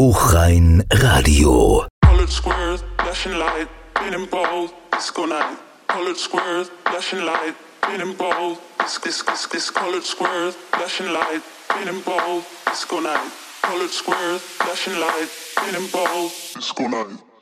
Hochrhein Radio. Colored squares, flashing light, spinning balls, disco night. Colored squares, flashing light, spinning balls, this colored squares, flashing light, spinning balls, disco night. Colored squares, flashing light, spinning balls, disco night.